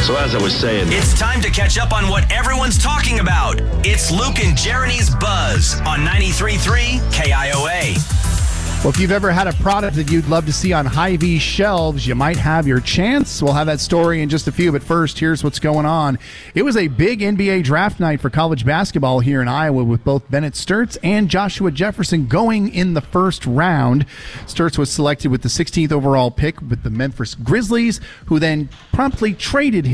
So as I was saying, it's time to catch up on what everyone's talking about. It's Luke and Jeremy's Buzz on 93.3 KIOA. Well, if you've ever had a product that you'd love to see on Hy-Vee shelves, you might have your chance. We'll have that story in just a few, but first, here's what's going on. It was a big NBA draft night for college basketball here in Iowa with both Bennett Sturtz and Joshua Jefferson going in the first round. Sturtz was selected with the 16th overall pick with the Memphis Grizzlies, who then promptly traded him